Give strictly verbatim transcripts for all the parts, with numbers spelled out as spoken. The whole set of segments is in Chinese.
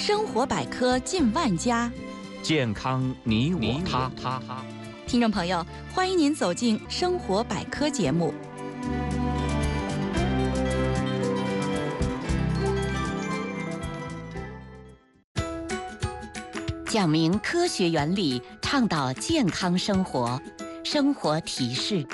生活百科近万家， 健康你我他。他听众朋友，欢迎您走进生活百科节目。讲明科学原理，倡导健康生活。生活提示。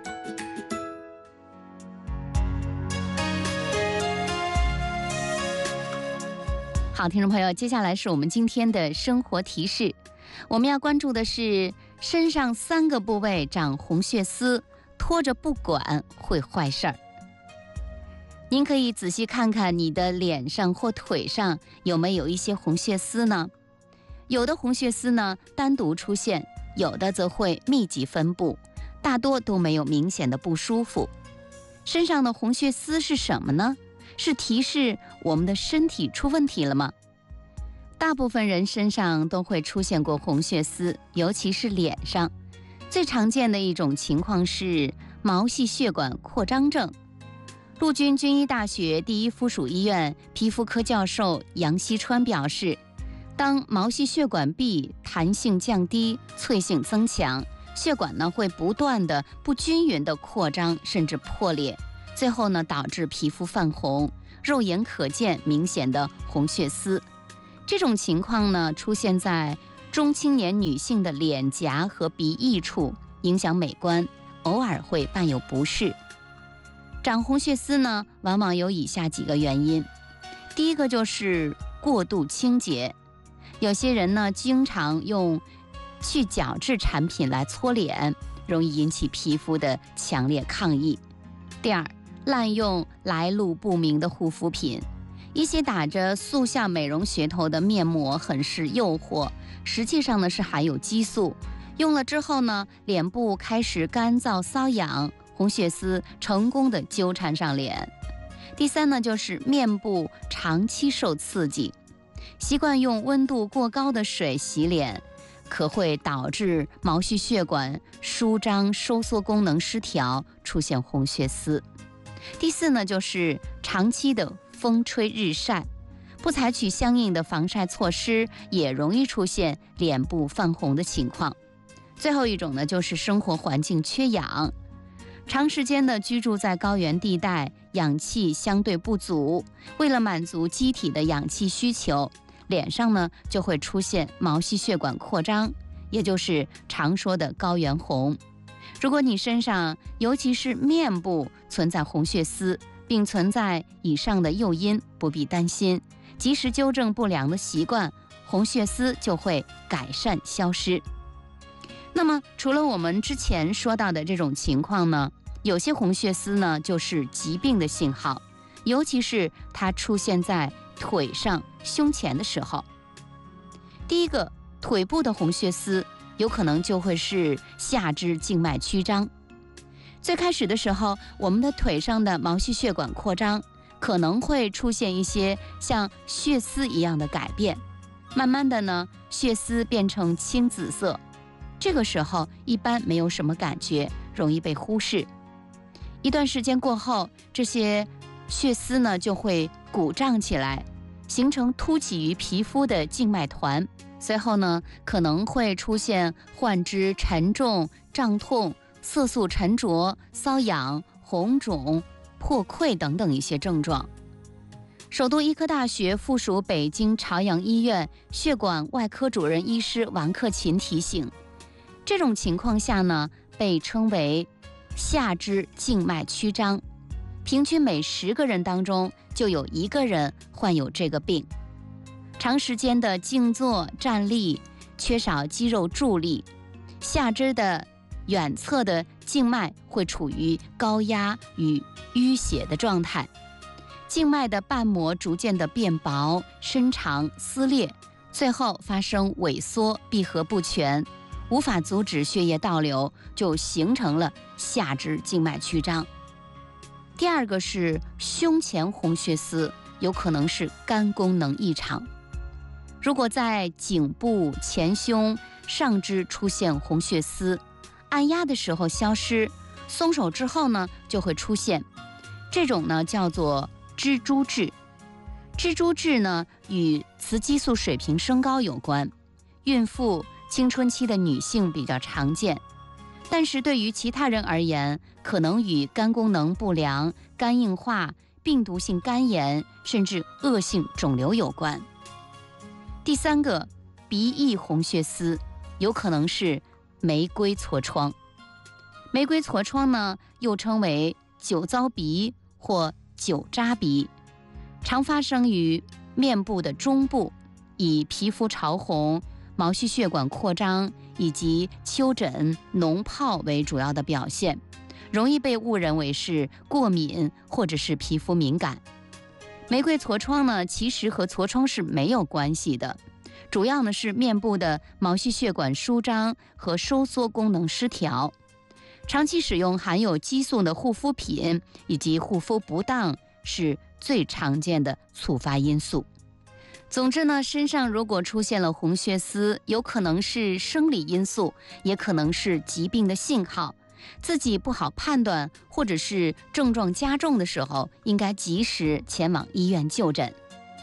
好，听众朋友，接下来是我们今天的生活提示。我们要关注的是身上三个部位长红血丝，拖着不管会坏事儿。您可以仔细看看你的脸上或腿上有没有一些红血丝呢？有的红血丝呢单独出现，有的则会密集分布，大多都没有明显的不舒服。身上的红血丝是什么呢？是提示我们的身体出问题了吗？大部分人身上都会出现过红血丝，尤其是脸上。最常见的一种情况是毛细血管扩张症。陆军军医大学第一附属医院皮肤科教授杨锡川表示，当毛细血管壁弹性降低，脆性增强，血管呢会不断的不均匀的扩张，甚至破裂，最后呢导致皮肤泛红，肉眼可见明显的红血丝。这种情况呢出现在中青年女性的脸颊和鼻翼处，影响美观，偶尔会伴有不适。长红血丝呢往往有以下几个原因。第一个就是过度清洁，有些人呢经常用去角质产品来搓脸，容易引起皮肤的强烈抗议。第二，滥用来路不明的护肤品，一些打着速效美容噱头的面膜很是诱惑，实际上呢是含有激素，用了之后呢脸部开始干燥瘙痒，红血丝成功的纠缠上脸。第三呢就是面部长期受刺激，习惯用温度过高的水洗脸，可会导致毛细血管舒张收缩功能失调，出现红血丝。第四呢就是长期的风吹日晒，不采取相应的防晒措施，也容易出现脸部泛红的情况。最后一种呢就是生活环境缺氧，长时间的居住在高原地带，氧气相对不足，为了满足机体的氧气需求，脸上呢就会出现毛细血管扩张，也就是常说的高原红。如果你身上尤其是面部存在红血丝，并存在以上的诱因，不必担心，及时纠正不良的习惯，红血丝就会改善消失。那么除了我们之前说到的这种情况呢，有些红血丝呢就是疾病的信号，尤其是它出现在腿上、胸前的时候。第一个，腿部的红血丝有可能就会是下肢静脉曲张。最开始的时候，我们的腿上的毛细血管扩张可能会出现一些像血丝一样的改变，慢慢的呢，血丝变成青紫色，这个时候一般没有什么感觉，容易被忽视。一段时间过后，这些血丝呢就会鼓胀起来，形成凸起于皮肤的静脉团，随后呢可能会出现患肢沉重、胀痛、色素沉着、瘙痒、红肿、破溃等等一些症状。首都医科大学附属北京朝阳医院血管外科主任医师王克勤提醒，这种情况下呢被称为下肢静脉曲张，平均每十个人当中就有一个人患有这个病。长时间的静坐站立，缺少肌肉助力，下肢的远侧的静脉会处于高压与淤血的状态，静脉的瓣膜逐渐的变薄、伸长、撕裂，最后发生萎缩、闭合不全，无法阻止血液倒流，就形成了下肢静脉曲张。第二个是胸前红血丝，有可能是肝功能异常。如果在颈部、前胸、上肢出现红血丝，按压的时候消失，松手之后呢就会出现，这种呢叫做蜘蛛痣。 蜘蛛痣呢与雌激素水平升高有关，孕妇、青春期的女性比较常见，但是对于其他人而言，可能与肝功能不良、肝硬化、病毒性肝炎甚至恶性肿瘤有关。第三个，鼻翼红血丝，有可能是玫瑰痤疮。玫瑰痤疮呢，又称为酒糟鼻或酒渣鼻，常发生于面部的中部，以皮肤潮红、毛细血管扩张以及丘疹、脓疱为主要的表现，容易被误认为是过敏或者是皮肤敏感。玫瑰痤疮呢，其实和痤疮是没有关系的，主要呢是面部的毛细血管舒张和收缩功能失调。长期使用含有激素的护肤品以及护肤不当是最常见的触发因素。总之呢，身上如果出现了红血丝，有可能是生理因素，也可能是疾病的信号。自己不好判断，或者是症状加重的时候，应该及时前往医院就诊。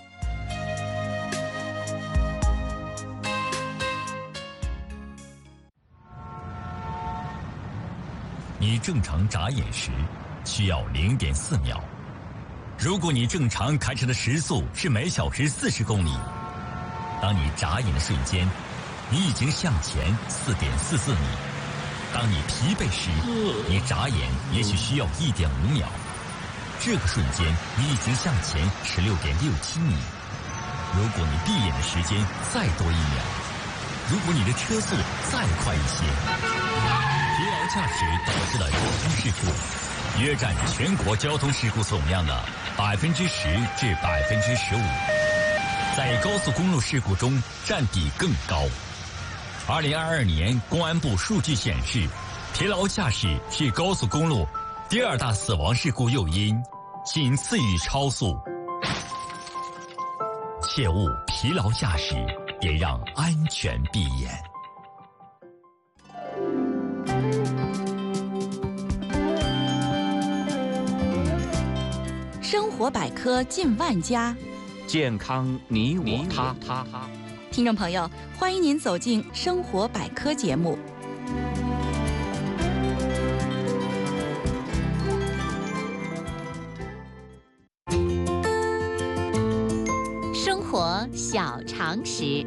你正常眨眼时需要 零点四秒，如果你正常开车的时速是每小时四十公里，当你眨眼的瞬间，你已经向前 四点四四米。当你疲惫时，你眨眼也许需要 一点五秒，这个瞬间你已经向前 十六点六七米。如果你闭眼的时间再多一秒，如果你的车速再快一些，疲劳驾驶导致的交通事故约占全国交通事故总量的百分之十至百分之十五，在高速公路事故中占比更高。二零二二年公安部数据显示，疲劳驾驶是高速公路第二大死亡事故诱因，仅次于超速。切勿疲劳驾驶，也让安全闭眼。 生活百科近万家， 健康你我他他他。 听众朋友，欢迎您走进生活百科节目。 生活小常识。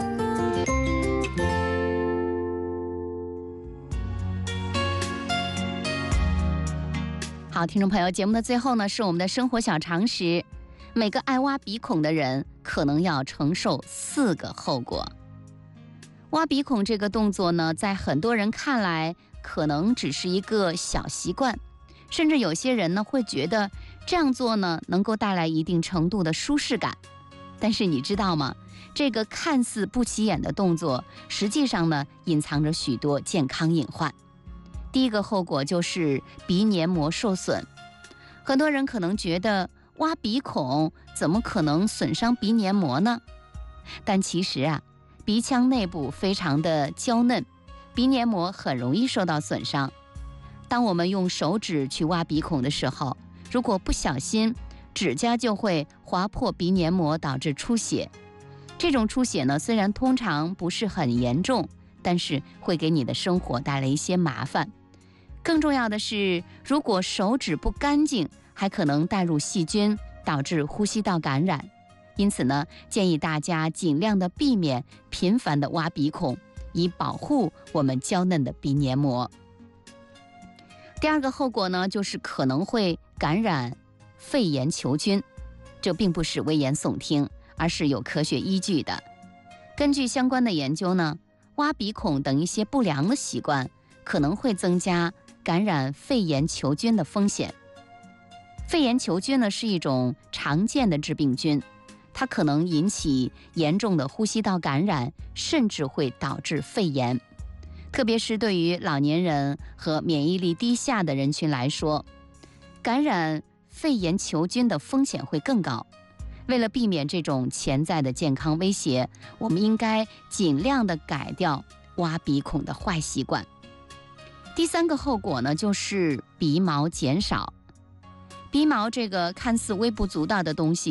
好，听众朋友，节目的最后呢，是我们的生活小常识。每个爱挖鼻孔的人可能要承受四个后果。挖鼻孔这个动作呢，在很多人看来可能只是一个小习惯，甚至有些人呢会觉得这样做呢能够带来一定程度的舒适感。但是你知道吗？这个看似不起眼的动作，实际上呢隐藏着许多健康隐患。第一个后果就是鼻黏膜受损。很多人可能觉得挖鼻孔怎么可能损伤鼻黏膜呢？但其实啊，鼻腔内部非常的娇嫩，鼻黏膜很容易受到损伤。当我们用手指去挖鼻孔的时候，如果不小心，指甲就会划破鼻黏膜，导致出血。这种出血呢，虽然通常不是很严重，但是会给你的生活带来一些麻烦。更重要的是，如果手指不干净，还可能带入细菌，导致呼吸道感染。因此呢，建议大家尽量的避免频繁的挖鼻孔，以保护我们娇嫩的鼻黏膜。第二个后果呢，就是可能会感染肺炎球菌。这并不是危言耸听，而是有科学依据的。根据相关的研究呢，挖鼻孔等一些不良的习惯可能会增加感染肺炎球菌的风险。肺炎球菌呢是一种常见的致病菌，它可能引起严重的呼吸道感染，甚至会导致肺炎。特别是对于老年人和免疫力低下的人群来说，感染肺炎球菌的风险会更高。为了避免这种潜在的健康威胁，我们应该尽量的改掉挖鼻孔的坏习惯。第三个后果呢，就是鼻毛减少。鼻毛这个看似微不足道的东西，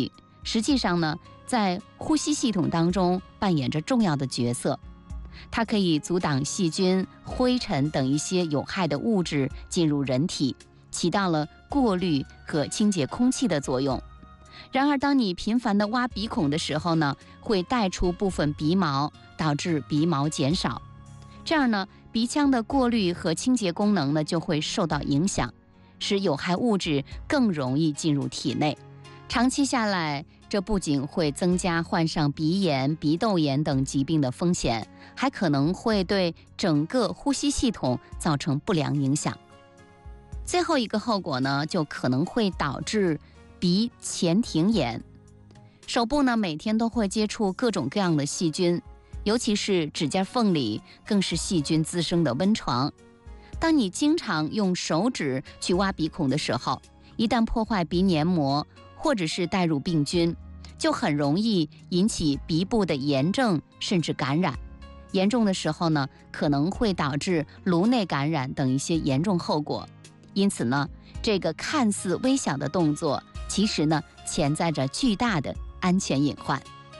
实际上呢，在呼吸系统当中扮演着重要的角色。它可以阻挡细菌、灰尘等一些有害的物质进入人体，起到了过滤和清洁空气的作用。然而，当你频繁地挖鼻孔的时候呢，会带出部分鼻毛，导致鼻毛减少。这样呢，鼻腔的过滤和清洁功能呢就会受到影响，使有害物质更容易进入体内。长期下来，这不仅会增加患上鼻炎、鼻窦炎等疾病的风险，还可能会对整个呼吸系统造成不良影响。最后一个后果呢，就可能会导致鼻前庭炎。手部呢，每天都会接触各种各样的细菌，尤其是指甲缝里更是细菌滋生的温床。当你经常用手指去挖鼻孔的时候，一旦破坏鼻黏膜，或者是带入病菌，就很容易引起鼻部的炎症甚至感染。严重的时候呢，可能会导致颅内感染等一些严重后果。因此呢，这个看似微小的动作，其实呢，潜在着巨大的安全隐患。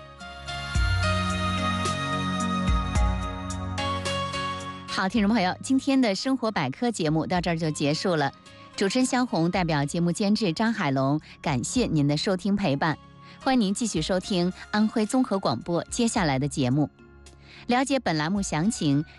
好，听众朋友，今天的生活百科节目到这儿就结束了。主持人肖红代表节目监制张海龙，感谢您的收听陪伴。欢迎您继续收听安徽综合广播接下来的节目。了解本栏目详情，